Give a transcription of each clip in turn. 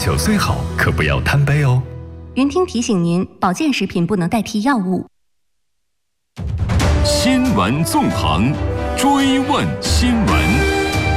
酒虽好，可不要贪杯哦。 云听提醒您，保健食品不能代替药物。 新闻纵横，追问新闻。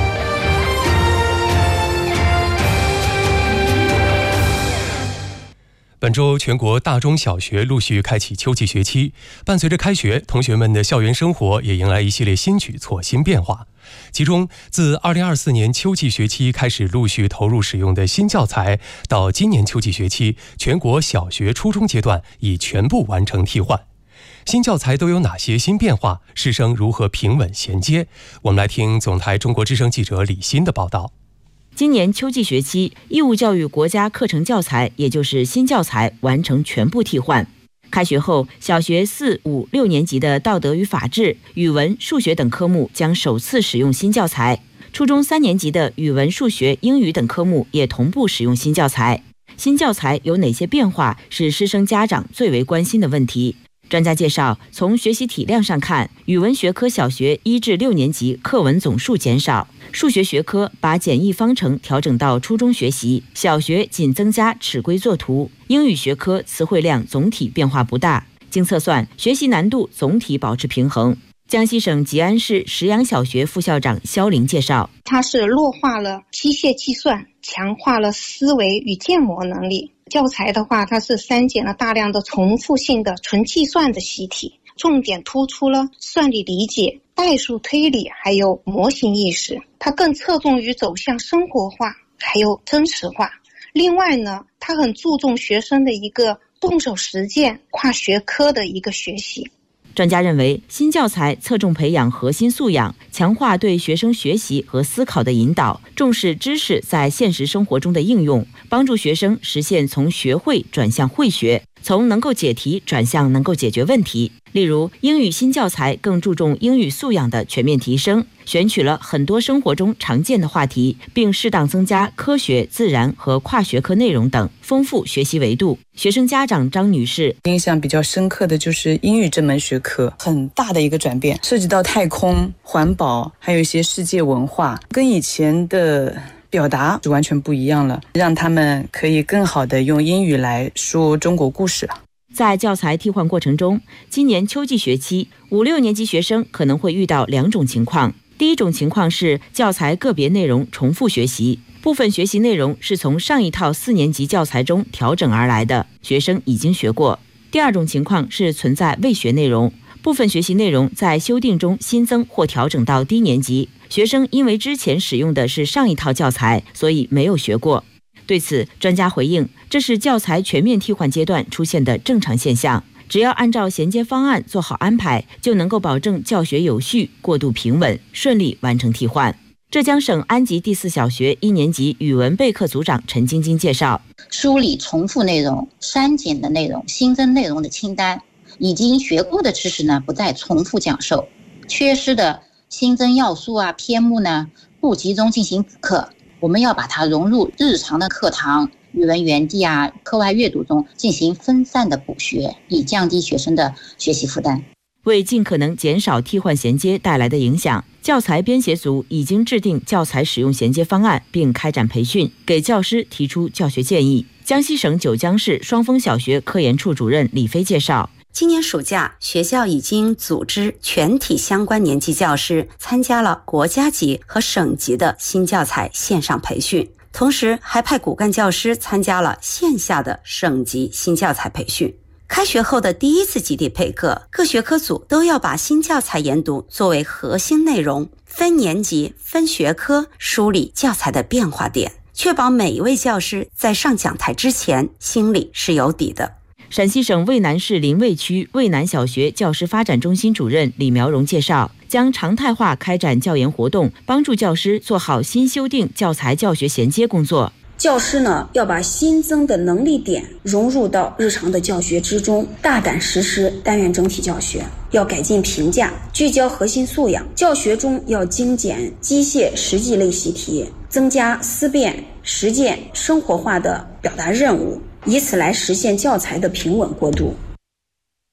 本周全国大中小学陆续开启秋季学期，伴随着开学，同学们的校园生活也迎来一系列新举措、新变化。其中，自2024年秋季学期开始陆续投入使用的新教材，到今年秋季学期，全国小学、初中阶段已全部完成替换。新教材都有哪些新变化？师生如何平稳衔接？我们来听总台中国之声记者李欣的报道。 今年秋季学期，义务教育国家课程教材，也就是新教材完成全部替换。开学后，小学4、5、6年级的道德与法治、语文、数学等科目将首次使用新教材；初中3年级的语文、数学、英语等科目也同步使用新教材。新教材有哪些变化，是师生家长最为关心的问题。专家介绍，从学习体量上看，语文学科小学1至6年级课文总数减少，数学学科把简易方程调整到初中学习，小学仅增加尺规作图，英语学科词汇量总体变化不大，经测算，学习难度总体保持平衡。江西省吉安市石阳小学副校长肖玲介绍， 它是弱化了机械计算，强化了思维与建模能力。教材的话，它是删减了大量的重复性的纯计算的习题，重点突出了算力理解、代数推理还有模型意识，它更侧重于走向生活化还有真实化。另外呢，它很注重学生的一个动手实践、跨学科的一个学习。 专家认为，新教材侧重培养核心素养，强化对学生学习和思考的引导，重视知识在现实生活中的应用，帮助学生实现从学会转向会学，从能够解题转向能够解决问题。例如，英语新教材更注重英语素养的全面提升，选取了很多生活中常见的话题，并适当增加科学、自然和跨学科内容等，丰富学习维度。学生家长张女士印象比较深刻的就是英语这门学科，很大的一个转变，涉及到太空、环保，还有一些世界文化，跟以前的表达就完全不一样了，让他们可以更好的用英语来说中国故事了。 在教材替换过程中，今年秋季学期5、6年级学生可能会遇到2种情况。第一种情况是教材个别内容重复学习，部分学习内容是从上一套4年级教材中调整而来的，学生已经学过。第二种情况是存在未学内容，部分学习内容在修订中新增或调整到低年级，学生因为之前使用的是上一套教材，所以没有学过。对此，专家回应，这是教材全面替换阶段出现的正常现象，只要按照衔接方案做好安排，就能够保证教学有序、过渡平稳，顺利完成替换。浙江省安吉第4小学1年级语文备课组长陈晶晶介绍， 梳理重复内容、删减的内容、新增内容的清单，已经学过的知识呢不再重复讲授，缺失的新增要素篇目呢不集中进行补课，我们要把它融入日常的课堂、语文园地课外阅读中进行分散的补学，以降低学生的学习负担。 为尽可能减少替换衔接带来的影响，教材编写组已经制定教材使用衔接方案，并开展培训，给教师提出教学建议。江西省九江市双峰小学科研处主任李飞介绍， 今年暑假，学校已经组织全体相关年级教师参加了国家级和省级的新教材线上培训，同时还派骨干教师参加了线下的省级新教材培训。开学后的第一次集体备课，各学科组都要把新教材研读作为核心内容，分年级、分学科梳理教材的变化点，确保每一位教师在上讲台之前心里是有底的。 陕西省渭南市临渭区渭南小学教师发展中心主任李苗荣介绍，将常态化开展教研活动，帮助教师做好新修订教材教学衔接工作。 教师呢，要把新增的能力点融入到日常的教学之中，大胆实施单元整体教学，要改进评价，聚焦核心素养。教学中要精简机械实际类习题，增加思辨、实践、生活化的表达任务，以此来实现教材的平稳过渡。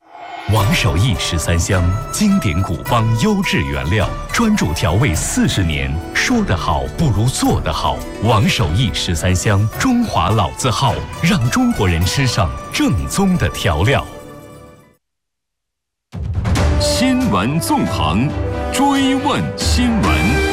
王守义13香，经典古方，优质原料，专注调味40年。说得好不如做得好。王守义13香，中华老字号，让中国人吃上正宗的调料。 新闻纵横，追问新闻。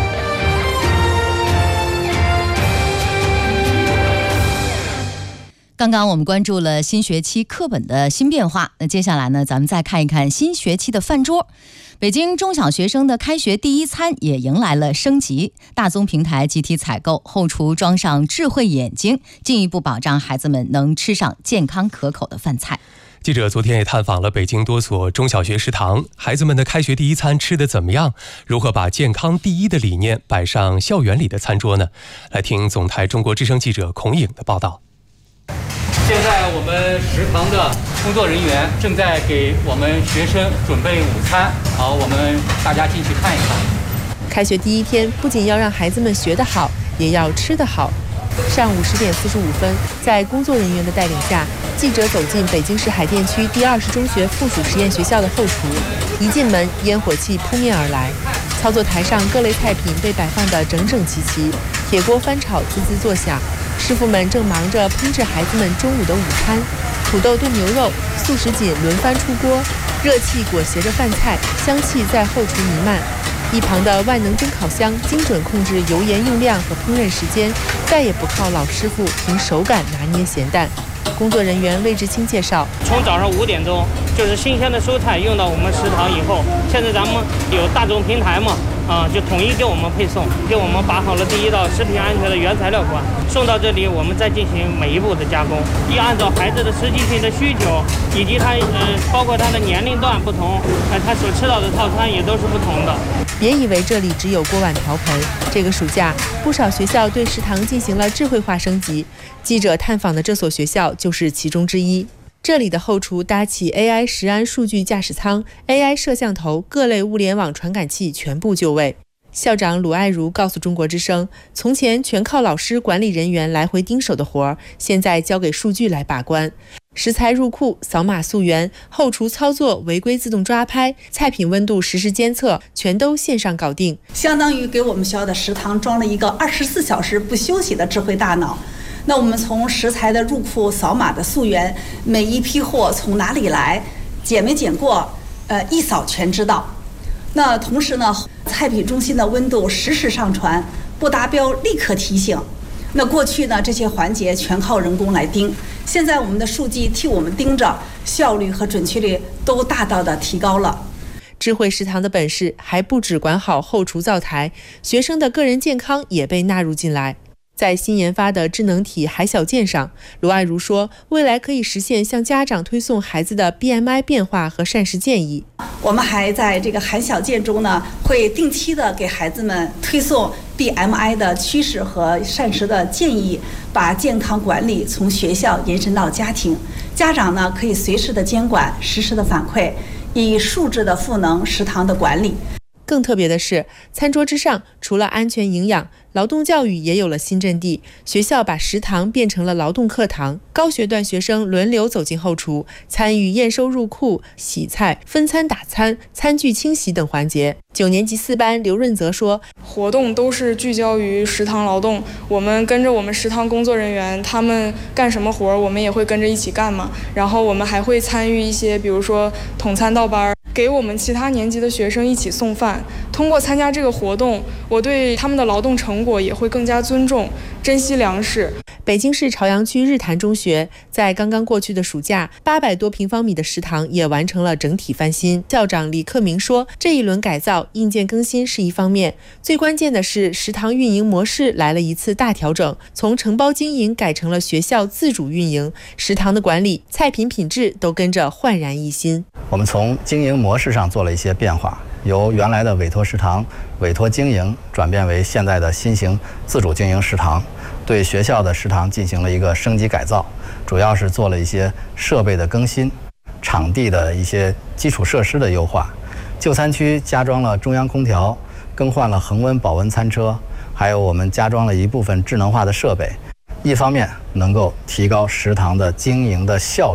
刚刚我们关注了新学期课本的新变化，那接下来呢，咱们再看一看新学期的饭桌。北京中小学生的开学第一餐也迎来了升级，大宗平台集体采购，后厨装上智慧眼睛，进一步保障孩子们能吃上健康可口的饭菜。 记者昨天也探访了北京多所中小学食堂，孩子们的开学第一餐吃得怎么样？如何把健康第一的理念摆上校园里的餐桌呢？来听总台中国之声记者孔颖的报道。 现在我们食堂的工作人员正在给我们学生准备午餐，好，我们大家进去看一看。 开学第一天，不仅要让孩子们学得好，也要吃得好。上午10点45分，在工作人员的带领下，记者走进北京市海淀区第20中学附属实验学校的后厨。一进门，烟火气扑面而来，操作台上各类菜品被摆放得整整齐齐，铁锅翻炒滋滋作响。师傅们正忙着烹制孩子们中午的午餐，土豆炖牛肉、素什锦轮番出锅，热气裹挟着饭菜，香气在后厨弥漫。一旁的万能蒸烤箱精准控制油盐用量和烹饪时间，再也不靠老师傅凭手感拿捏咸淡。工作人员魏志清介绍， 从早上5点钟，就是新鲜的蔬菜用到我们食堂以后，现在咱们有大众平台嘛，就统一给我们配送，给我们把好了第一道食品安全的原材料关，送到这里，我们再进行每一步的加工，一按照孩子的实际性的需求，以及他包括他的年龄段不同，他所吃到的套餐也都是不同的。 别以为这里只有锅碗瓢盆，这个暑假，不少学校对食堂进行了智慧化升级。记者探访的这所学校就是其中之一。这里的后厨搭起 AI 食安数据驾驶舱、AI 摄像头，各类物联网传感器全部就位。校长鲁爱如告诉中国之声，从前全靠老师管理人员来回盯手的活儿，现在交给数据来把关。食材入库，扫码溯源，后厨操作违规自动抓拍，菜品温度实时监测，全都线上搞定， 相当于给我们学校的食堂装了一个24小时不休息的智慧大脑。那我们从食材的入库、扫码的溯源，每一批货从哪里来，检没检过，一扫全知道。那同时呢，菜品中心的温度实时上传，不达标立刻提醒。那过去呢，这些环节全靠人工来盯，现在我们的数据替我们盯着，效率和准确率都大大的提高了。 智慧食堂的本事还不只管好后厨灶台，学生的个人健康也被纳入进来。在新研发的智能体海小健上，卢爱如说，未来可以实现向家长推送孩子的 BMI 变化和膳食建议。 我们还在这个海小健中呢，会定期的给孩子们推送 BMI 的趋势和膳食的建议，把健康管理从学校延伸到家庭。家长呢可以随时的监管，实时的反馈，以数字的赋能食堂的管理。 更特别的是，餐桌之上除了安全营养，劳动教育也有了新阵地。学校把食堂变成了劳动课堂，高学段学生轮流走进后厨，参与验收入库、洗菜、分餐打餐、餐具清洗等环节。9年级4班刘润泽说， 活动都是聚焦于食堂劳动，我们跟着我们食堂工作人员，他们干什么活我们也会跟着一起干嘛。然后我们还会参与一些，比如说统餐倒班，给我们其他年级的学生一起送饭。通过参加这个活动，我对他们的劳动成果也会更加尊重，珍惜粮食。 北京市朝阳区日坛中学在刚刚过去的暑假，800多平方米的食堂也完成了整体翻新。校长李克明说，这一轮改造硬件更新是一方面，最关键的是食堂运营模式来了一次大调整，从承包经营改成了学校自主运营，食堂的管理、菜品品质都跟着焕然一新。 我们从经营模式上做了一些变化，由原来的委托食堂、委托经营转变为现在的新型自主经营食堂，对学校的食堂进行了一个升级改造，主要是做了一些设备的更新，场地的一些基础设施的优化。就餐区加装了中央空调，更换了恒温保温餐车，还有我们加装了一部分智能化的设备，一方面能够提高食堂的经营的效率，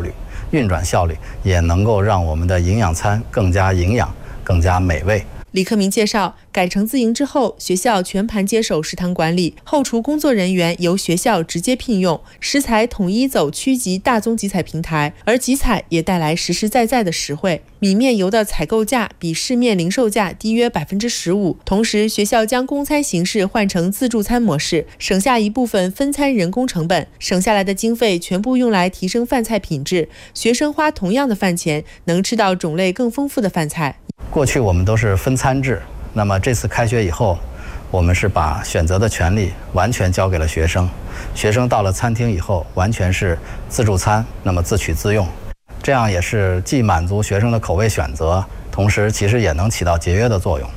运转效率，也能够让我们的营养餐更加营养、更加美味。 李克明介绍，改成自营之后，学校全盘接手食堂管理，后厨工作人员由学校直接聘用，食材统一走区级大宗集采平台，而集采也带来实实在在的实惠。米面油的采购价比市面零售价低约15%，同时学校将供餐形式换成自助餐模式，省下一部分分餐人工成本，省下来的经费全部用来提升饭菜品质，学生花同样的饭钱能吃到种类更丰富的饭菜。 过去我们都是分餐制，那么这次开学以后，我们是把选择的权利完全交给了学生。学生到了餐厅以后，完全是自助餐，那么自取自用，这样也是既满足学生的口味选择，同时其实也能起到节约的作用。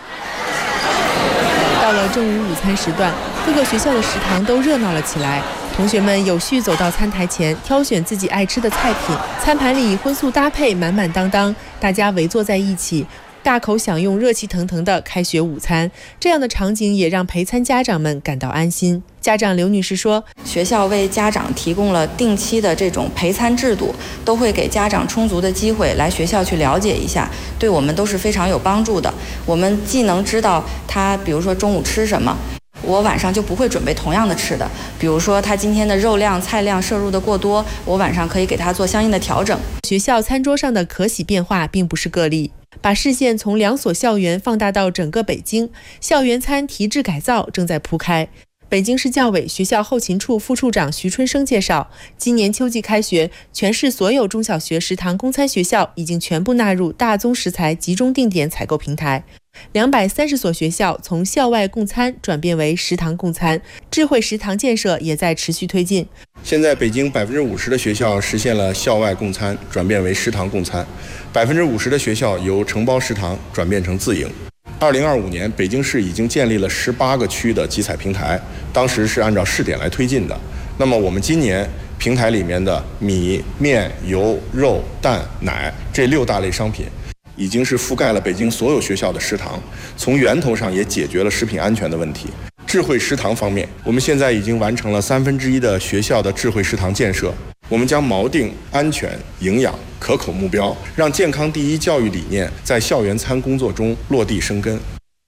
到了中午午餐时段，各个学校的食堂都热闹了起来。同学们有序走到餐台前，挑选自己爱吃的菜品，餐盘里荤素搭配满满当当，大家围坐在一起，大口享用热气腾腾的开学午餐。这样的场景也让陪餐家长们感到安心。家长刘女士说， 学校为家长提供了定期的这种陪餐制度，都会给家长充足的机会来学校去了解一下，对我们都是非常有帮助的。我们既能知道他比如说中午吃什么，我晚上就不会准备同样的吃的，比如说他今天的肉量、菜量摄入的过多，我晚上可以给他做相应的调整。 学校餐桌上的可喜变化并不是个例，把视线从2所校园放大到整个北京，校园餐提质改造正在铺开。北京市教委学校后勤处副处长徐春生介绍，今年秋季开学，全市所有中小学食堂供餐学校已经全部纳入大宗食材集中定点采购平台。230所学校从校外供餐转变为食堂供餐，智慧食堂建设也在持续推进。 现在北京50%的学校实现了校外供餐转变为食堂供餐，50%的学校由承包食堂转变成自营。2025年，北京市已经建立了18个区的集采平台，当时是按照试点来推进的。那么我们今年平台里面的米、面、油、肉、蛋、奶这6大类商品，已经是覆盖了北京所有学校的食堂，从源头上也解决了食品安全的问题。智慧食堂方面，我们现在已经完成了1/3的学校的智慧食堂建设。我们将锚定安全、营养、可口目标，让健康第一教育理念在校园餐工作中落地生根。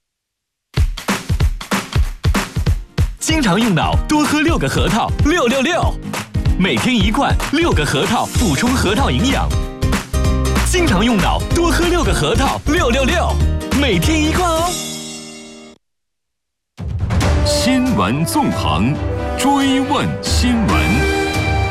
经常用脑，多喝6个核桃，666，每天1罐，6个核桃补充核桃营养。经常用脑，多喝6个核桃，666，每天1罐哦。 新闻纵横，追问新闻。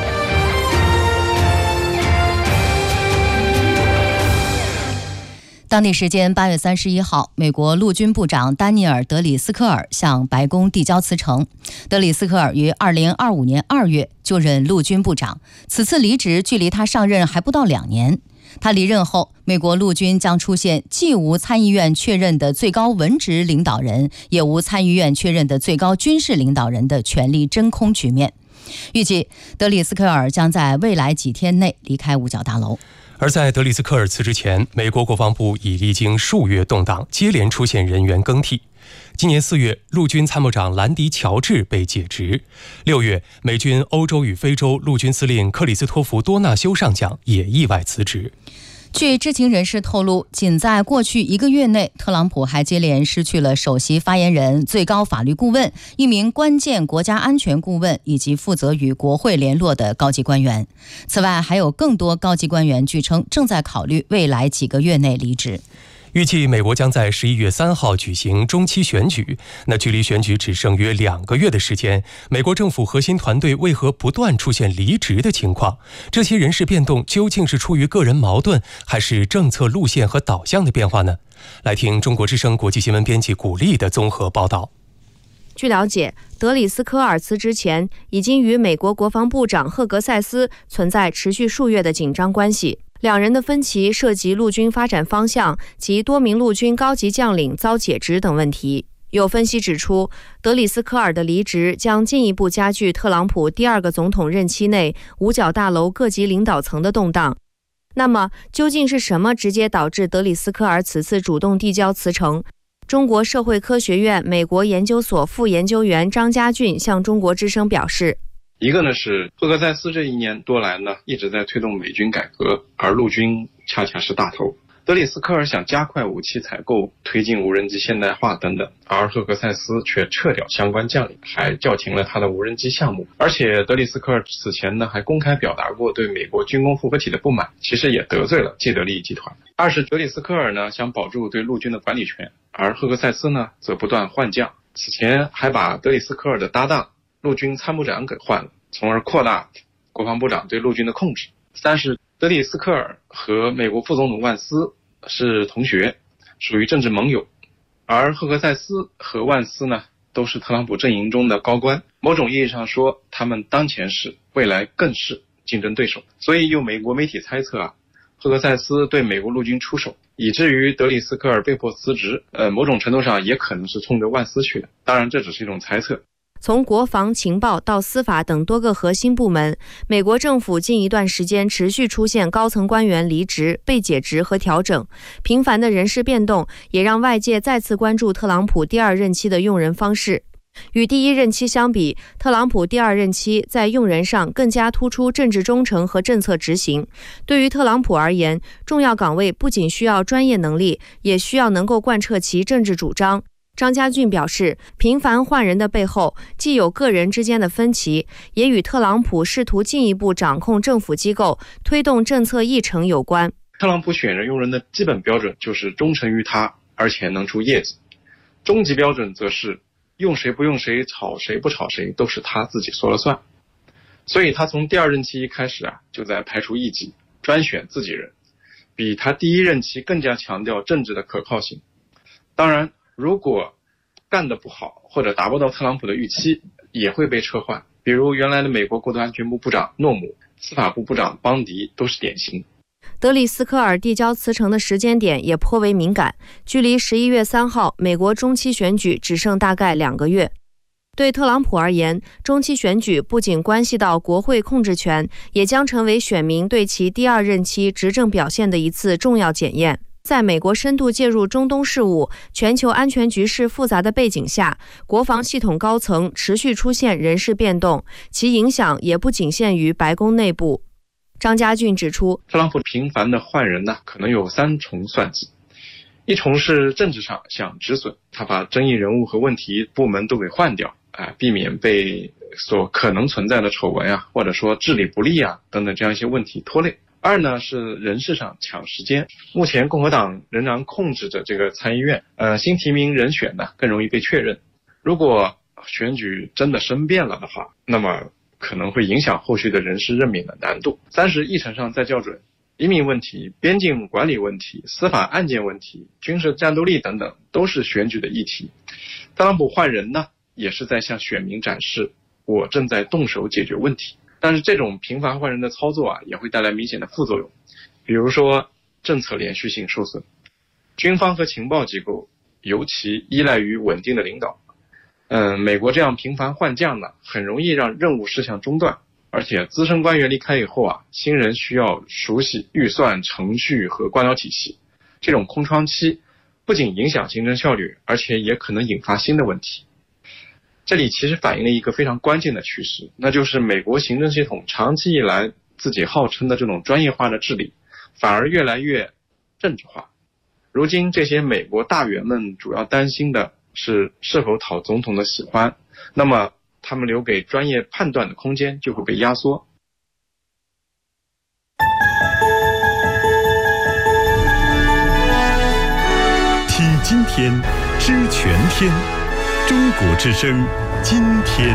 当地时间8月31号，美国陆军部长丹尼尔·德里斯科尔向白宫递交辞呈。德里斯科尔于2025年2月就任陆军部长，此次离职距离他上任还不到2年。他离任后，美国陆军将出现既无参议院确认的最高文职领导人，也无参议院确认的最高军事领导人的权力真空局面。预计德里斯科尔将在未来几天内离开五角大楼。 而在德里斯科尔辞职前，美国国防部已历经数月动荡，接连出现人员更替。今年4月，陆军参谋长兰迪·乔治被解职；6月，美军欧洲与非洲陆军司令克里斯托弗·多纳修上将也意外辞职。 据知情人士透露，仅在过去1个月内，特朗普还接连失去了首席发言人、最高法律顾问、一名关键国家安全顾问以及负责与国会联络的高级官员。此外，还有更多高级官员据称正在考虑未来几个月内离职。 预计美国将在11月3号举行中期选举，那距离选举只剩约2个月的时间，美国政府核心团队为何不断出现离职的情况？这些人事变动究竟是出于个人矛盾，还是政策路线和导向的变化呢？来听中国之声国际新闻编辑古丽的综合报道。 据了解，德里斯科尔辞职前已经与美国国防部长赫格塞斯存在持续数月的紧张关系。两人的分歧涉及陆军发展方向及多名陆军高级将领遭解职等问题。有分析指出，德里斯科尔的离职将进一步加剧特朗普第2个总统任期内五角大楼各级领导层的动荡。那么，究竟是什么直接导致德里斯科尔此次主动递交辞呈？中国社会科学院美国研究所副研究员张家俊向中国之声表示， 一个呢是赫克塞斯这1年多来呢一直在推动美军改革，而陆军恰恰是大头。德里斯科尔想加快武器采购，推进无人机现代化等等，而赫克塞斯却撤掉相关将领，还叫停了他的无人机项目。而且德里斯科尔此前呢还公开表达过对美国军工复合体的不满，其实也得罪了既得利益集团。二是德里斯科尔呢想保住对陆军的管理权，而赫克塞斯呢则不断换将，此前还把德里斯科尔的搭档陆军参谋长给换了，从而扩大国防部长对陆军的控制。三是德里斯科尔和美国副总统万斯是同学，属于政治盟友，而赫克塞斯和万斯呢都是特朗普阵营中的高官，某种意义上说他们当前是未来更是竞争对手。所以有美国媒体猜测赫克塞斯对美国陆军出手，以至于德里斯科尔被迫辞职，某种程度上也可能是冲着万斯去的，当然这只是一种猜测。 从国防、情报到司法等多个核心部门，美国政府近一段时间持续出现高层官员离职、被解职和调整，频繁的人事变动也让外界再次关注特朗普第2任期的用人方式。与第1任期相比，特朗普第2任期在用人上更加突出政治忠诚和政策执行。对于特朗普而言，重要岗位不仅需要专业能力，也需要能够贯彻其政治主张。张家俊表示，频繁换人的背后，既有个人之间的分歧，也与特朗普试图进一步掌控政府机构、推动政策议程有关。 特朗普选人用人的基本标准就是忠诚于他，而且能出业绩。终极标准则是用谁不用谁，炒谁不炒谁，都是他自己说了算。所以他从第2任期一开始就在排除异己，专选自己人，比他第1任期更加强调政治的可靠性。当然，如果干得不好或者达不到特朗普的预期，也会被撤换，比如原来的美国国土安全部部长诺姆、司法部部长邦迪都是典型。 德里斯科尔递交辞呈的时间点也颇为敏感，距离11月3号美国中期选举只剩大概2个月。对特朗普而言，中期选举不仅关系到国会控制权，也将成为选民对其第2任期执政表现的一次重要检验。在美国深度介入中东事务、全球安全局势复杂的背景下，国防系统高层持续出现人事变动，其影响也不仅限于白宫内部。张家俊指出， 特朗普频繁的换人可能有3重算计。一重是政治上想止损，他把争议人物和问题部门都给换掉，避免被所可能存在的丑闻或者说治理不力等等这样一些问题拖累。二呢是人事上抢时间，目前共和党仍然控制着这个参议院，新提名人选更容易被确认。如果选举真的生变了的话，那么可能会影响后续的人事任免的难度。三是议程上再校准，移民问题、边境管理问题、司法案件问题、军事战斗力等等都是选举的议题。特朗普换人也是在向选民展示我正在动手解决问题。但是这种频繁换人的操作也会带来明显的副作用，比如说政策连续性受损，军方和情报机构尤其依赖于稳定的领导。美国这样频繁换将很容易让任务事项中断，而且资深官员离开以后新人需要熟悉预算、程序和官僚体系，这种空窗期不仅影响行政效率，而且也可能引发新的问题。这里其实反映了一个非常关键的趋势，那就是美国行政系统长期以来自己号称的这种专业化的治理，反而越来越政治化。如今这些美国大员们主要担心的是否讨总统的喜欢，那么他们留给专业判断的空间就会被压缩。 听今天，知全天。中国之声，今天。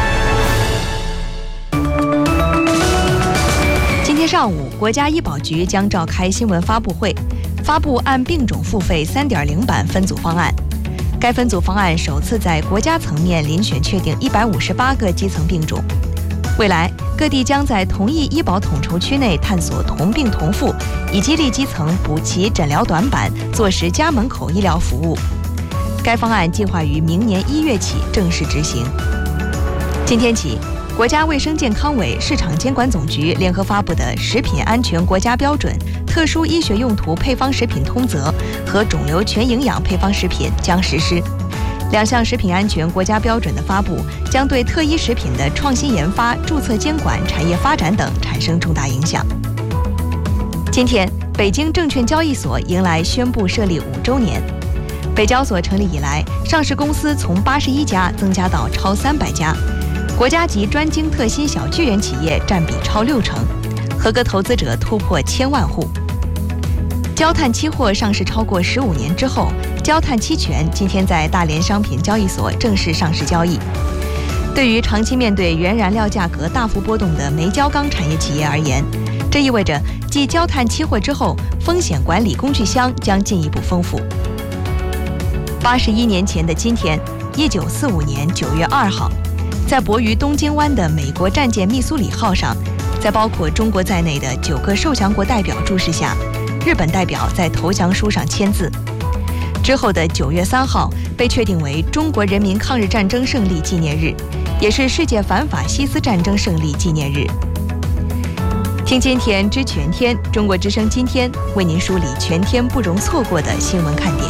今天上午，国家医保局将召开新闻发布会，发布按病种付费 3.0 版分组方案。该分组方案首次在国家层面遴选确定158个基层病种。未来，各地将在同一医保统筹区内探索同病同付，以激励基层补齐诊疗短板，做实家门口医疗服务。该方案计划于明年1月起正式执行。今天起，国家卫生健康委、市场监管总局联合发布的《食品安全国家标准》特殊医学用途配方食品通则和肿瘤全营养配方食品将实施。 2项食品安全国家标准的发布，将对特一食品的创新研发、注册监管、产业发展等产生重大影响。今天，北京证券交易所迎来宣布设立5周年。北交所成立以来，上市公司从81家增加到超300家，国家级专精特新小巨人企业占比超60%，合格投资者突破1000万户。焦炭期货上市超过15年之后，焦炭期权今天在大连商品交易所正式上市交易。对于长期面对原燃料价格大幅波动的煤焦钢产业企业而言，这意味着继焦炭期货之后，风险管理工具箱将进一步丰富。81年前的今天，1945年9月2号，在泊于东京湾的美国战舰密苏里号上，在包括中国在内的9个受降国代表注视下，日本代表在投降书上签字。之后的9月3号被确定为中国人民抗日战争胜利纪念日，也是世界反法西斯战争胜利纪念日。听今天知全天，中国之声今天为您梳理全天不容错过的新闻看点。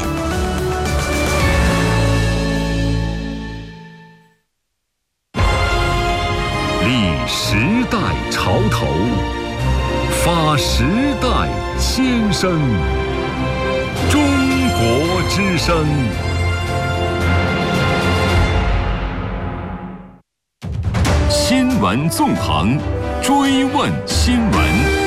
立时代潮头，发时代先声。中国之声。新闻纵横，追问新闻。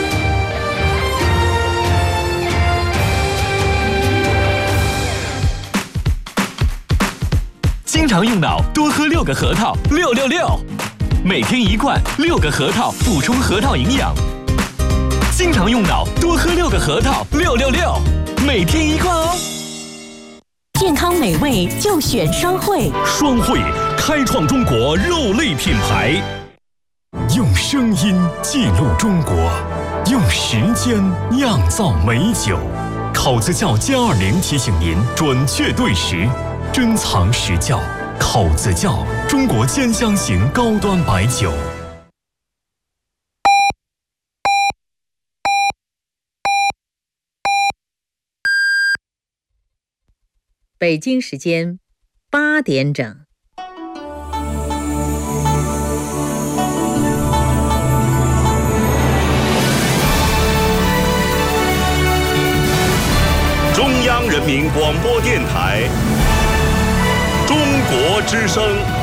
经常用脑，多喝6个核桃，666。每天1罐，6个核桃补充核桃营养。经常用脑，多喝6个核桃，666。每天1罐哦。 健康美味就选双汇， 双汇开创中国肉类品牌，用声音记录中国，用时间酿造美酒。考子窖+20提醒您准确对时，珍藏实窖。考子窖，中国兼香型高端白酒。 北京时间8点整。 中央人民广播电台，中国之声。